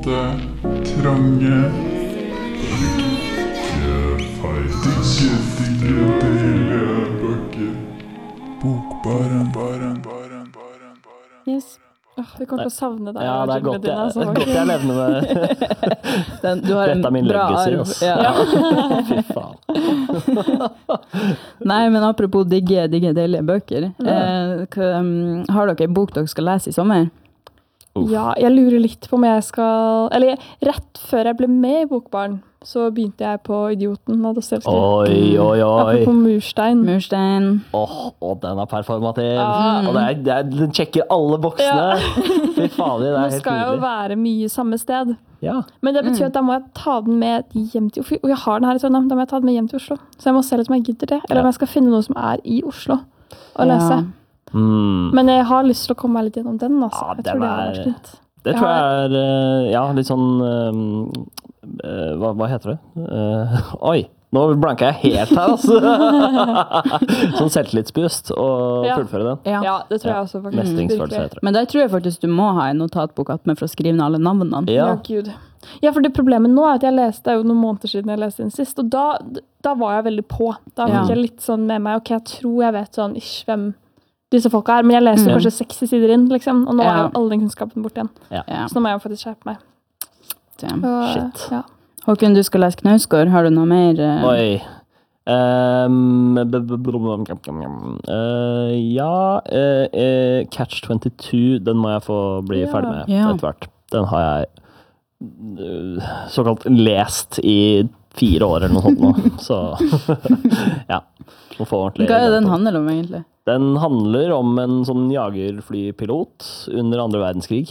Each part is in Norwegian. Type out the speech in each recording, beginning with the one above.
trange ikke dele bøker. Bokbaren. Yes. Vi kommer til å savne deg. Ja, det er godt dine, godt jeg levner med Du har en dette er min bra legacy, arv. ass. Ja. Fy faen. Nei, men apropos digge deilige bøker. Har dere en bok dere skal lese i sommer? Ja, jeg lurer litt på om jeg skal... Eller rett før jeg ble med i Bokbaren, så begynte jeg på Idioten av Dostojevskij. Oi. Apropos Murstein. Den er performativ. Ja. Og den sjekker alle boksene. Fy faen, det Nå er helt skal jeg jo nydelig. være mye samme sted. Ja. Men det betyr at da må jeg ta den med hjem til Oslo. Og jeg har den her i Trondheim, da må jeg ta den med hjem til Oslo. Så jeg må se litt om jeg gidder det. Eller om jeg skal finne noe som er i Oslo og lese. Men jeg har lyst til å komme meg litt gjennom den, altså. Ja, Jeg tror det har vært fint. Det tror jeg er litt sånn hva heter det? Oi, nå blanker jeg helt her, altså. Sånn selvtillitsboost å fullføre den. Ja, det tror jeg også faktisk. Mestringsfølelse heter det. Men der tror jeg faktisk du må ha en notatbok med for å skrive ned alle navnene. Ja, Gud. Ja, for det problemet nå er at jeg leste jo noen måneder siden jeg leste den sist, og da var jeg veldig på. Da fikk jeg litt sånn med meg, ok, jeg tror jeg vet sånn, hvem disse folka er, men jeg leste kanskje 60 sider inn, liksom, og nå er jo all den kunnskapen bort igjen. Så nå må jeg jo faktisk skjerpe meg. Shit. Ja. Håkon, du skal lese Knausgård. Har du noe mer? Oi. Catch 22, den må jeg få bli ferdig med etter hvert. Den har jeg såkalt lest i 4 år eller noe sånt nå. Så ja, må få ordentlig. Hva er den handler om egentlig? Den handler om en sånn jagerflypilot under 2. verdenskrig,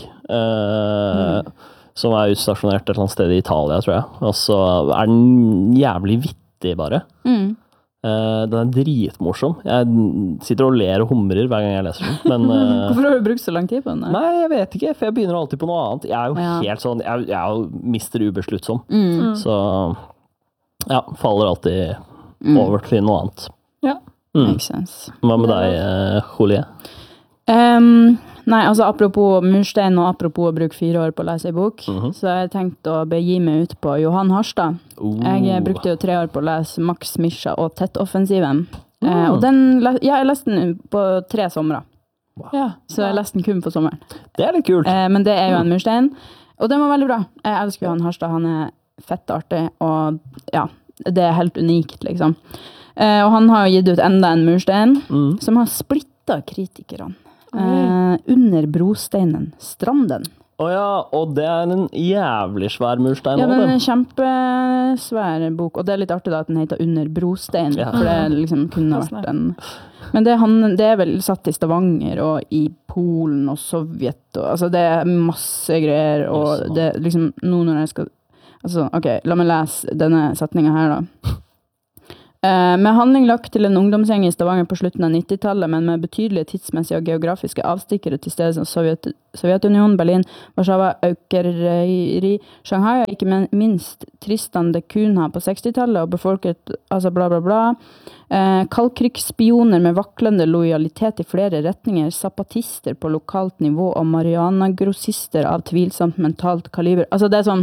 som er utstasjonert et eller annet sted i Italia, tror jeg. Og så er den jævlig vittig bare. Den er dritmorsom. Jeg sitter og ler og humrer hver gang jeg leser den. Men, hvorfor har du brukt så lang tid på den? Nei, jeg vet ikke, for jeg begynner alltid på noe annet. Jeg er jo helt sånn, jeg er jo mister ubesluttsom. Så ja, faller alltid over til noe annet. Ja. Makes sense. Hva med deg, Julie? Nei, altså apropos murstein og apropos å bruke 4 år på å lese en bok, så har jeg tenkt å begi meg ut på Johan Harstad. Jeg brukte jo 3 år på å lese Max Mischa og Tett-offensiven. Og jeg leste den på 3 somre. Ja. Så jeg leste den kun på sommeren. Det er litt kult. Men det er jo en murstein, og den var veldig bra. Jeg elsker Johan Harstad, han er fett artig, og ja, det er helt unikt, liksom. Og han har jo gitt ut enda en murstein, som har splittet kritikerne. Under brosteinen Stranden. Ja, og det er en jævlig svær murstein. Ja, det er en kjempesvær bok, og det er litt artig da at den heter Under brostein, for det liksom kunne vært en... Men det er vel satt i Stavanger og i Polen og Sovjet, og, altså det er masse greier, og det liksom, nå når jeg skal... Altså, ok, la meg lese denne setningen her da. Med handling lagt til en ungdomsgjeng i Stavanger på slutten av 90-tallet, men med betydelige tidsmessige og geografiske avstikkere til stede som Sovjetunionen, Berlin, Warszawa, Aukerei, Shanghai, og ikke minst Tristan da Cunha på 60-tallet, og befolket, altså bla bla bla, kaldkrigsspioner med vaklende lojalitet i flere retninger, zapatister på lokalt nivå og marihuana-grossister av tvilsomt mentalt kaliber. Altså det er sånn...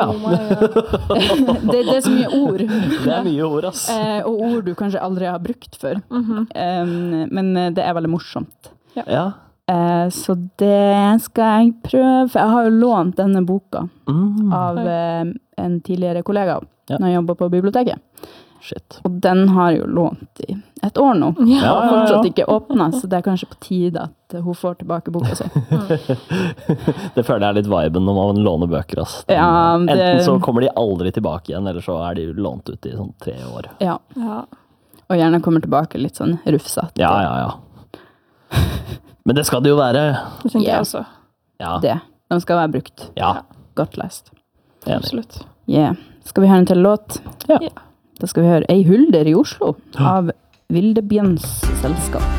det er så mye ord. Det er mye ord, ass. Og ord du kanskje aldri har brukt før. Men det er veldig morsomt. Ja. Så det skal jeg prøve. For jeg har jo lånt denne boka av en tidligere kollega når jeg jobber på biblioteket. Shit. Og den har jo lånt i 1 år nå. Ja. Og fortsatt ikke åpnet, så det er kanskje på tide at hun får tilbake boka si. Det føler jeg er litt viben når man låner bøker, ass. Enten så kommer de aldri tilbake igjen, eller så er de lånt ut i sånn 3 år. Ja. Og gjerne kommer tilbake litt sånn rufsatt. Ja. Men det skal det jo være. Det tenker jeg også. Ja. Det. De skal være brukt. Ja. Godt lest. Absolutt. Skal vi høre en til låt? Ja. Da skal vi høre Ei hulder i Oslo av Vildebjørns selskap.